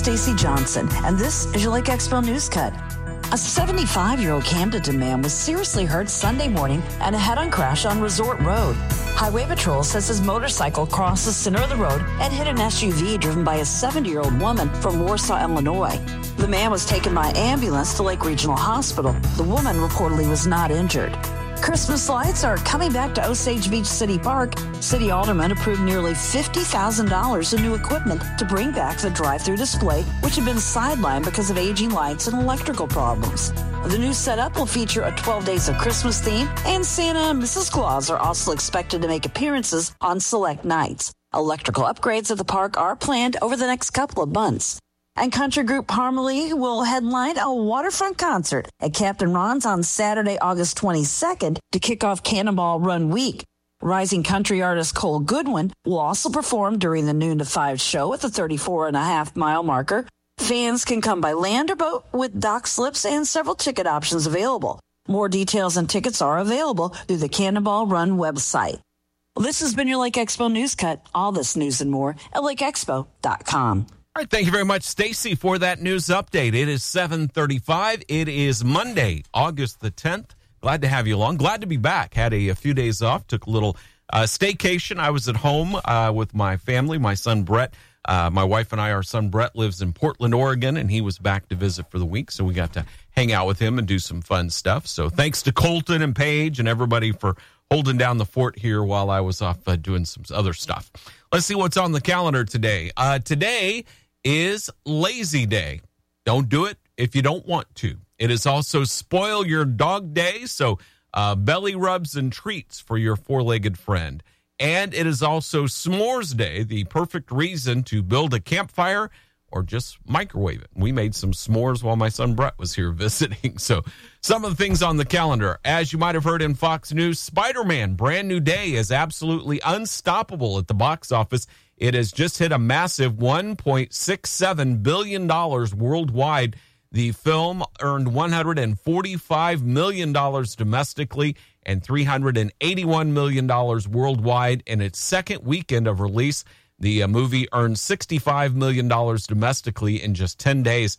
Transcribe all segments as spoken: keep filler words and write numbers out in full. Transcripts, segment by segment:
Stacy Johnson, and this is your Lake Expo News Cut. A seventy-five-year-old Camden man was seriously hurt Sunday morning in a head-on crash on Resort Road. Highway Patrol says his motorcycle crossed the center of the road and hit an S U V driven by a seventy-year-old woman from Warsaw, Illinois. The man was taken by ambulance to Lake Regional Hospital. The woman reportedly was not injured. Christmas lights are coming back to Osage Beach City Park. City aldermen approved nearly fifty thousand dollars in new equipment to bring back the drive-through display, which had been sidelined because of aging lights and electrical problems. The new setup will feature a twelve Days of Christmas theme, and Santa and Missus Claus are also expected to make appearances on select nights. Electrical upgrades at the park are planned over the next couple of months. And country group Harmony will headline a waterfront concert at Captain Ron's on Saturday, August twenty-second to kick off Cannonball Run Week. Rising country artist Cole Goodwin will also perform during the noon to five show at the thirty-four and a half mile marker. Fans can come by land or boat with dock slips and several ticket options available. More details and tickets are available through the Cannonball Run website. Well, this has been your Lake Expo News Cut. All this news and more at lake expo dot com. All right, thank you very much, Stacy, for that news update. It is seven thirty-five. It is Monday, August the tenth. Glad to have you along. Glad to be back. Had a, a few days off. Took a little uh, staycation. I was at home uh, with my family, my son Brett. Uh, my wife and I, our son Brett lives in Portland, Oregon, and he was back to visit for the week, so we got to hang out with him and do some fun stuff. So thanks to Colton and Paige and everybody for holding down the fort here while I was off uh, doing some other stuff. Let's see what's on the calendar today. Uh, today is Lazy Day. Don't do it if you don't want to. It is also Spoil Your Dog Day, so uh, belly rubs and treats for your four-legged friend. And it is also S'mores Day, the perfect reason to build a campfire or just microwave it. We made some s'mores while my son Brett was here visiting. So some of the things on the calendar. As you might have heard in Fox News, Spider-Man Brand New Day is absolutely unstoppable at the box office. It has just hit a massive one point six seven billion dollars worldwide. The film earned one hundred forty-five million dollars domestically and three hundred eighty-one million dollars worldwide in its second weekend of release. The uh, movie earned sixty-five million dollars domestically in just ten days.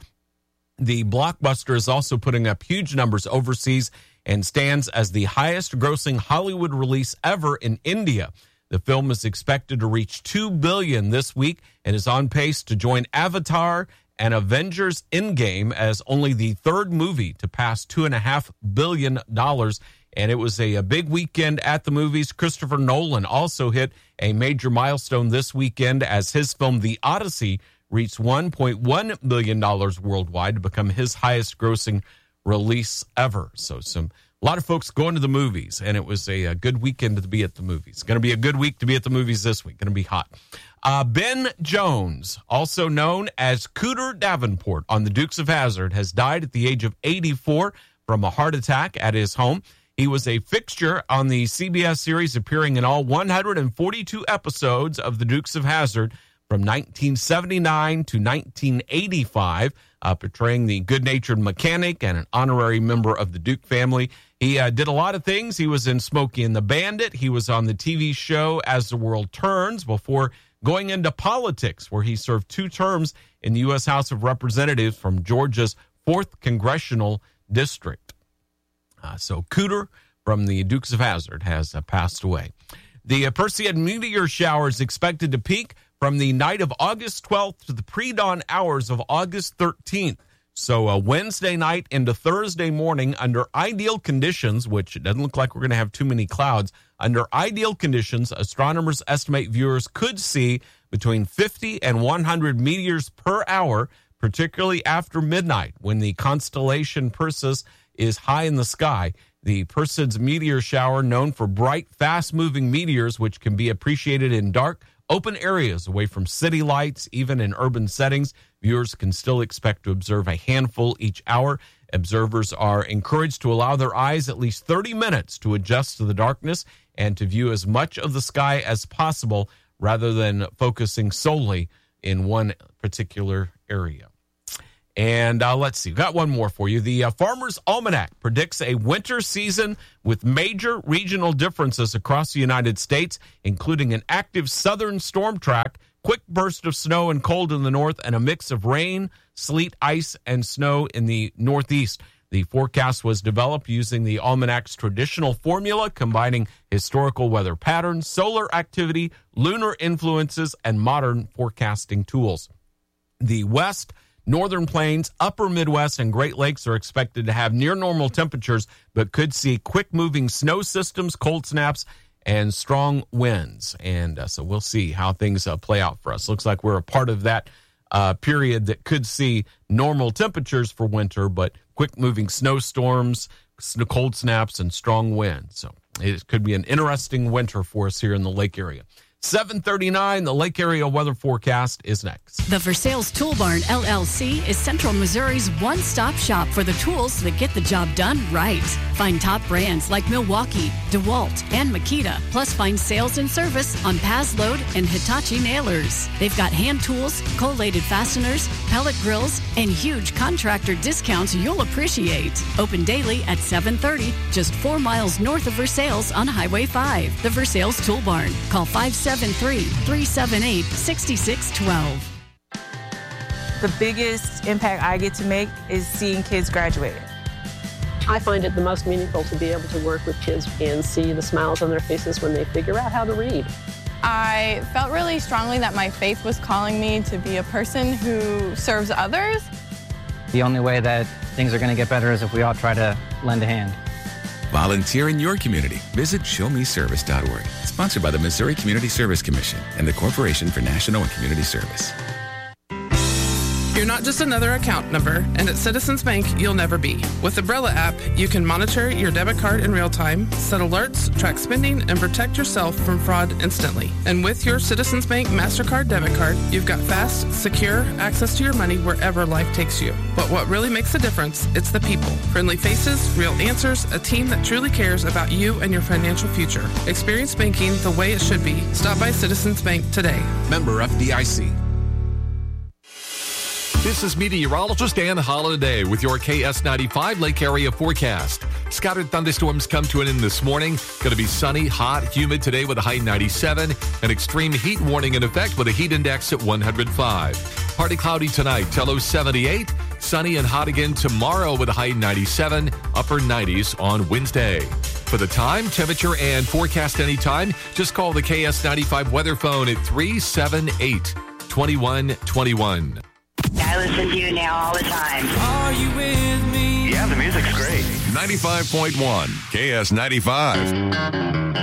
The blockbuster is also putting up huge numbers overseas and stands as the highest-grossing Hollywood release ever in India. The film is expected to reach two billion dollars this week and is on pace to join Avatar and Avengers Endgame as only the third movie to pass two point five billion dollars. And it was a, a big weekend at the movies. Christopher Nolan also hit a major milestone this weekend as his film The Odyssey reached one point one billion dollars worldwide to become his highest-grossing release ever. So some a lot of folks going to the movies, and it was a, a good weekend to be at the movies. Going to be a good week to be at the movies this week. Going to be hot. Uh, Ben Jones, also known as Cooter Davenport on the Dukes of Hazzard, has died at the age of eighty-four from a heart attack at his home. He was a fixture on the C B S series, appearing in all one hundred forty-two episodes of the Dukes of Hazzard from nineteen seventy-nine to nineteen eighty-five, uh, portraying the good-natured mechanic and an honorary member of the Duke family. He uh, did a lot of things. He was in Smokey and the Bandit. He was on the T V show As the World Turns before going into politics, where he served two terms in the U S House of Representatives from Georgia's fourth Congressional District. Uh, so Cooter from the Dukes of Hazzard has uh, passed away. The uh, Perseid meteor shower is expected to peak from the night of August twelfth to the pre-dawn hours of August thirteenth. So uh, Wednesday night into Thursday morning under ideal conditions, which it doesn't look like we're going to have too many clouds. Under ideal conditions, astronomers estimate viewers could see between fifty and one hundred meteors per hour, particularly after midnight when the constellation Perseus is high in the sky. The Perseids meteor shower, known for bright, fast-moving meteors, which can be appreciated in dark, open areas away from city lights, even in urban settings. Viewers can still expect to observe a handful each hour. Observers are encouraged to allow their eyes at least thirty minutes to adjust to the darkness and to view as much of the sky as possible rather than focusing solely in one particular area. And uh, let's see, got one more for you. The uh, Farmer's Almanac predicts a winter season with major regional differences across the United States, including an active southern storm track quick burst of snow and cold in the north, and a mix of rain, sleet, ice, and snow in the northeast. The forecast was developed using the Almanac's traditional formula, combining historical weather patterns, solar activity, lunar influences, and modern forecasting tools. The west, northern plains, upper Midwest, and Great Lakes are expected to have near normal temperatures, but could see quick-moving snow systems, cold snaps, and strong winds. And uh, so we'll see how things uh, play out for us. Looks like we're a part of that uh, period that could see normal temperatures for winter, but quick-moving snowstorms, cold snaps, and strong winds. So it could be an interesting winter for us here in the lake area. seven thirty-nine, the Lake Area weather forecast is next. The For Sales Tool Barn, L L C, is Central Missouri's one-stop shop for the tools that get the job done right. Find top brands like Milwaukee, DeWalt, and Makita, plus find sales and service on Pazload and Hitachi nailers. They've got hand tools, collated fasteners, pellet grills, and huge contractor discounts you'll appreciate. Open daily at seven thirty, just four miles north of Versailles on Highway five. The For Sales Tool Barn. Call five seven three, three seven eight, six six one two. The biggest impact I get to make is seeing kids graduate. I find it the most meaningful to be able to work with kids and see the smiles on their faces when they figure out how to read. I felt really strongly that my faith was calling me to be a person who serves others. The only way that things are going to get better is if we all try to lend a hand. Volunteer in your community. Visit show me service dot org. Sponsored by the Missouri Community Service Commission and the Corporation for National and Community Service. You're not just another account number, and at Citizens Bank, you'll never be. With the Brella app, you can monitor your debit card in real time, set alerts, track spending, and protect yourself from fraud instantly. And with your Citizens Bank MasterCard debit card, you've got fast, secure access to your money wherever life takes you. But what really makes a difference, it's the people. Friendly faces, real answers, a team that truly cares about you and your financial future. Experience banking the way it should be. Stop by Citizens Bank today. Member F D I C. This is meteorologist Dan Holiday with your K S ninety-five Lake Area forecast. Scattered thunderstorms come to an end this morning. Going to be sunny, hot, humid today with a high ninety-seven. An extreme heat warning in effect with a heat index at one hundred five. Partly cloudy tonight, low seventy-eight. Sunny and hot again tomorrow with a high ninety-seven. Upper nineties on Wednesday. For the time, temperature, and forecast anytime, just call the K S ninety-five weather phone at three seven eight, two one two one. I listen to you now all the time. Are you with me? Yeah, the music's great. ninety-five point one K S ninety-five.